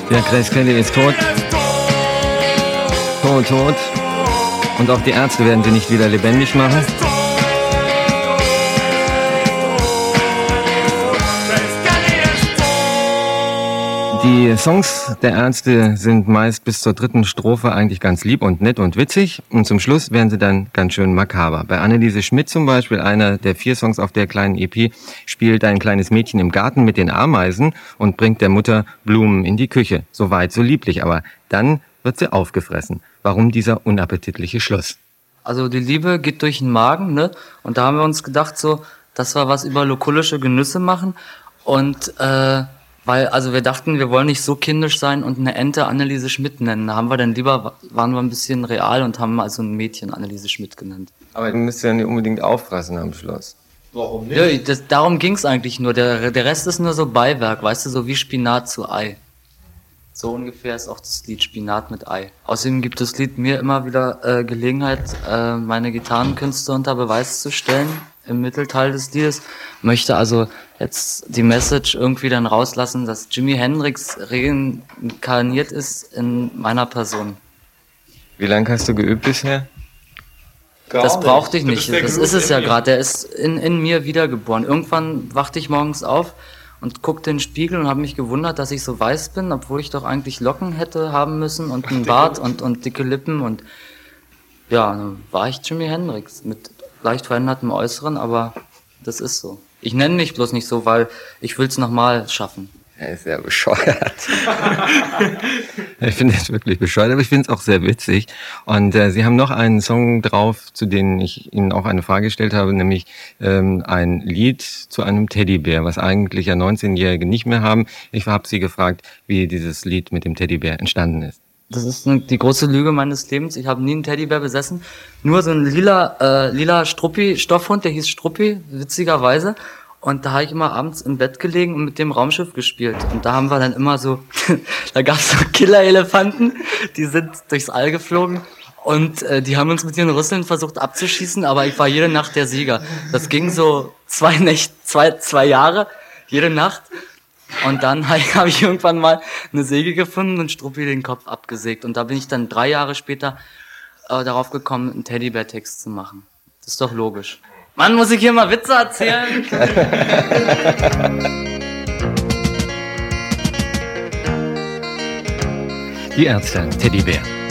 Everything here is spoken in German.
Ja, Grace Kelly ist tot. Tot. Und auch die Ärzte werden sie nicht wieder lebendig machen. Die Songs der Ärzte sind meist bis zur dritten Strophe eigentlich ganz lieb und nett und witzig. Und zum Schluss werden sie dann ganz schön makaber. Bei Anneliese Schmidt zum Beispiel, einer der 4 Songs auf der kleinen EP, spielt ein kleines Mädchen im Garten mit den Ameisen und bringt der Mutter Blumen in die Küche. So weit, so lieblich. Aber dann wird sie aufgefressen. Warum dieser unappetitliche Schluss? Also die Liebe geht durch den Magen, ne? Und da haben wir uns gedacht, so, dass wir was über lokulische Genüsse machen. Und weil, also wir dachten, wir wollen nicht so kindisch sein und eine Ente Anneliese Schmidt nennen. Da haben wir dann lieber, waren wir ein bisschen real und haben also ein Mädchen Anneliese Schmidt genannt. Aber du müsst ja nicht unbedingt auffressen am Schluss. Warum nicht? Ja, darum ging's eigentlich nur. Der Rest ist nur so Beiwerk, weißt du, so wie Spinat zu Ei. So ungefähr ist auch das Lied Spinat mit Ei. Außerdem gibt das Lied mir immer wieder Gelegenheit, meine Gitarrenkünste unter Beweis zu stellen. Im Mittelteil des Liedes möchte also jetzt die Message irgendwie dann rauslassen, dass Jimi Hendrix reinkarniert ist in meiner Person. Wie lange hast du geübt bisher? Das brauchte ich nicht. Das ist es ja gerade. Der ist in mir wiedergeboren. Irgendwann wachte ich morgens auf und guckte in den Spiegel und habe mich gewundert, dass ich so weiß bin, obwohl ich doch eigentlich Locken hätte haben müssen und einen Bart und dicke Lippen. Und ja, dann war ich Jimi Hendrix mit leicht verändertem Äußeren, aber das ist so. Ich nenne mich bloß nicht so, weil ich will es nochmal schaffen. Er ist sehr bescheuert. Ich finde es wirklich bescheuert, aber ich finde es auch sehr witzig. Und Sie haben noch einen Song drauf, zu dem ich Ihnen auch eine Frage gestellt habe, nämlich ein Lied zu einem Teddybär, was eigentlich ja 19-Jährige nicht mehr haben. Ich habe Sie gefragt, wie dieses Lied mit dem Teddybär entstanden ist. Das ist die große Lüge meines Lebens. Ich habe nie einen Teddybär besessen. Nur so ein lila Struppi-Stoffhund, der hieß Struppi, witzigerweise. Und da habe ich immer abends im Bett gelegen und mit dem Raumschiff gespielt. Und da haben wir dann immer so, da gab es so Killer-Elefanten, die sind durchs All geflogen. Und die haben uns mit ihren Rüsseln versucht abzuschießen, aber ich war jede Nacht der Sieger. Das ging so zwei Jahre, jede Nacht. Und dann habe ich irgendwann mal eine Säge gefunden und Struppi den Kopf abgesägt. Und da bin ich dann 3 Jahre später darauf gekommen, einen Teddybär-Text zu machen. Das ist doch logisch. Mann, muss ich hier mal Witze erzählen? Die Ärzte, Teddybär.